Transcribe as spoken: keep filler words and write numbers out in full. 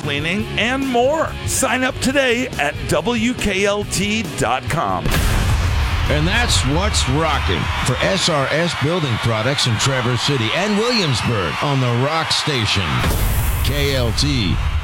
cleaning, and more. Sign up today at W K L T dot com. And that's what's rocking for S R S Building Products in Traverse City and Williamsburg on the Rock Station. K L T